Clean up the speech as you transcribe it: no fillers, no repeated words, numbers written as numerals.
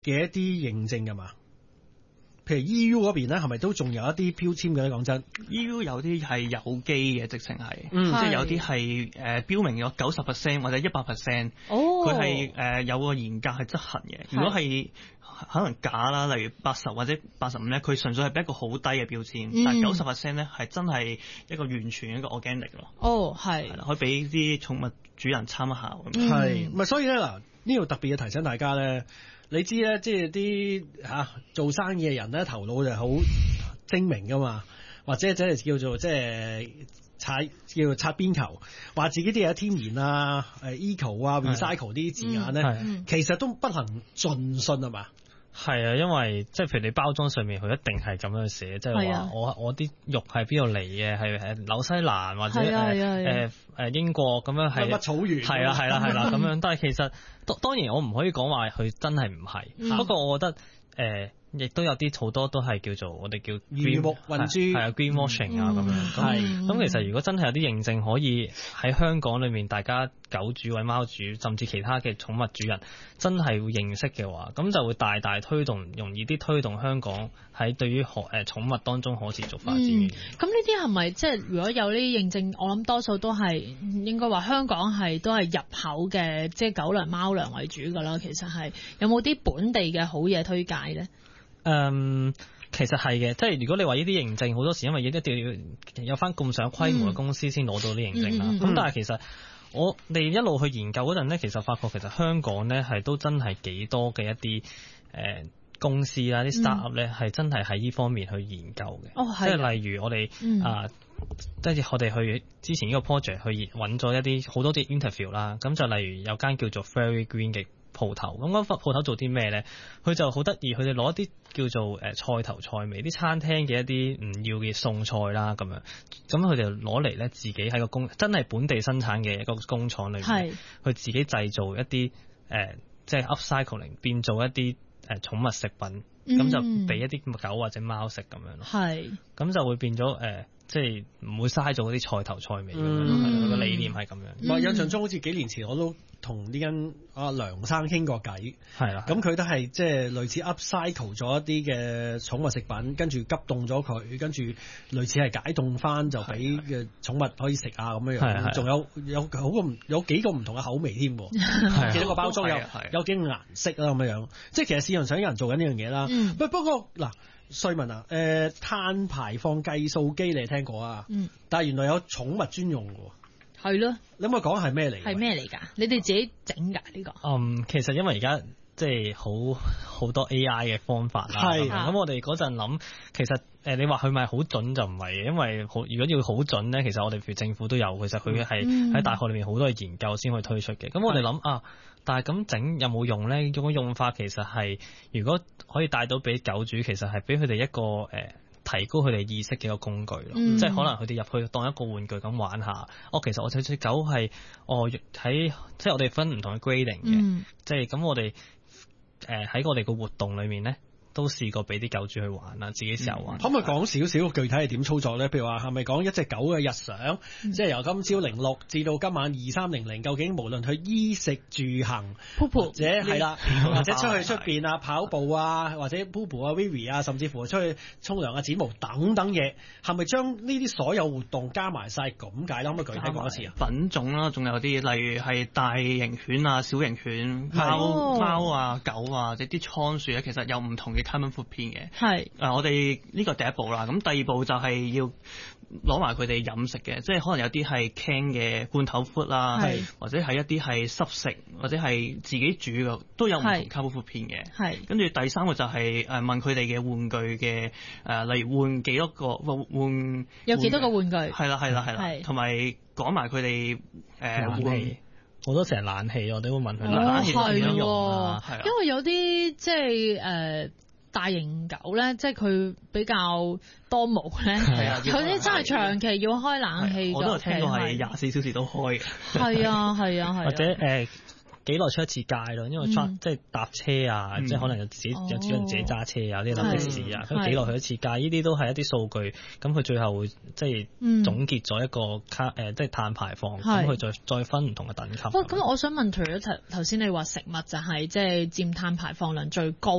嘅一啲認證㗎嘛？譬如 EU 嗰邊咧，係咪都仲有一啲標籤嘅咧？講真 ，EU 有啲係有機嘅，直情係， 嗯即係有啲係標明咗90%或者100%，佢係有個嚴格係執行嘅。如果係可能假啦，例如80或者85咧，佢純粹係俾一個好低嘅標籤，但係90%咧係真係一個完全一個 organic 咯。 哦，係啦，可以俾啲寵物主人參考咁。 係，咪所以咧嗱，呢度特別嘅提醒大家咧。你知咧，即係啲做生意嘅人咧，頭腦就好精明噶嘛，或者即係叫做即係叫做擦邊球，話自己啲嘢天然啊、eco 啊、recycle 啲字眼咧，其實都不能盡信係嘛？ 係啊，因為即係譬如你包裝上面佢一定係咁樣寫，即係話我啲肉係邊度嚟嘅，係紐西蘭或者英國咁樣係乜草原， 係啦咁樣。但係其實當然我唔可以講話佢真係唔係，不過我覺得亦都有啲好多都係叫做我哋叫魚目混珠， 係啊 greenwashing 啊咁樣。咁其實如果真係有啲認證可以喺香港裏面，大家狗主或者貓主，甚至其他嘅寵物主人真係會認識嘅話，咁就會大大推動，容易啲推動香港喺對於寵物當中可持續發展。 咁呢啲係咪即係如果有呢啲認證，我諗多數都係應該話香港都係入口嘅，即係狗糧貓糧為主㗎啦。其實係有冇啲本地嘅好嘢推介咧？ 其實係嘅，即係如果你話呢啲認證，好多時因為一定要有翻咁上規模嘅公司先攞到啲認證啦。咁但係其實我哋一路去研究嗰陣咧，其實發覺其實香港咧係都真係幾多嘅一啲公司啦，啲 startup 咧係真係喺呢方面去研究嘅。即係例如我哋即係我哋去之前呢個 project 去揾咗一啲好多啲 interview 啦。咁就例如有間叫做 Fairy Green 嘅鋪頭，咁嗰鋪頭做啲咩咧？佢就好得意，佢哋攞一啲叫做菜頭菜尾，啲餐廳嘅一啲唔要嘅餸菜啦，咁樣，咁佢哋攞嚟咧自己喺個真係本地生產嘅一個工廠裏面，去自己製造一啲即係 upcycling 變做一啲寵物食品，咁就俾一啲狗或者貓食咁樣咯。咁就會變咗即係唔會嘥咗嗰啲菜頭菜尾咁樣，個理念係咁樣。 印象中好似幾年前我都同呢間阿梁生傾過偈， 係啦。 咁佢都係即係類似 upcycle 咗一啲嘅寵物食品，跟住急凍咗佢，跟住類似係解凍翻就俾嘅寵物可以食啊咁樣樣。仲有幾個唔同嘅口味添，記得個包裝有幾個顏色啦咁樣樣。即係其實市場上有人做緊呢樣嘢啦。不過嗱。瑞文啊，碳排放計數機你聽過啊？但係原來有寵物專用嘅喎。 係咯。你可唔可以講係咩嚟？係咩嚟㗎？你哋自己整㗎呢個？ 其實因為而家即係好多 AI 嘅方法啦。咁我哋嗰陣諗，其實你話佢咪好準就唔係，因為如果要好準咧，其實我哋譬如政府都有，其實佢係喺大學裏面好多嘅研究先可以推出嘅。咁我哋諗但係咁整有冇用咧？種用法其實係如果可以帶到俾狗主，其實係俾佢哋一個提高佢哋意識嘅一個工具咯。即係可能佢哋入去當一個玩具咁玩下。其實我隻狗係喺即係我哋分唔同嘅 grading 嘅。即係咁我哋喺我哋個活動裏面咧，都試過俾啲狗主去玩啦，自己試下玩。 可唔可以講少少具體係點操作咧？譬如話係咪講一隻狗嘅日常，即係由今朝06至到今晚23:00，究竟無論佢衣食住行，或者係啦，或者出去出邊啊跑步啊，或者 Poopoo 啊 Vivi 啊，甚至乎出去沖涼啊剪毛等等嘢，係咪將呢啲所有活動加埋晒咁解啦？可唔可以具體講一次啊？ 品種啦，仲有啲例如係大型犬啊、小型犬、貓啊、狗啊，或者啲倉鼠咧，其實有唔同嘅 carbon footprint 嘅。我哋呢個第一步啦，咁第二步就係要攞埋佢哋飲食嘅，即係可能有啲係 can 嘅罐頭 food 啦，或者係一啲係濕食，或者係自己煮嘅，都有唔同 carbon footprint 嘅。跟住第三個就係問佢哋嘅玩具嘅例如換幾多個換有幾多個玩具？ 係啦，同埋講埋佢哋冷氣。好多成日冷氣，我哋會問佢冷氣點樣用啊？ 因為有啲即係大型狗咧，即係佢比較多毛咧，有啲真係長期要開冷氣。 我都有聽過係24小時都開嘅。係啊， 或者幾耐出一次街咯，因為即係搭車啊，即係可能有主人自己揸車啊，啲搭的士啊，咁幾耐去一次街，呢啲都係一啲數據，咁佢最後會即係總結咗一個即係碳排放，咁佢再分唔同嘅等級。 咁我想問，除咗頭先你話食物就係即係佔碳排放量最高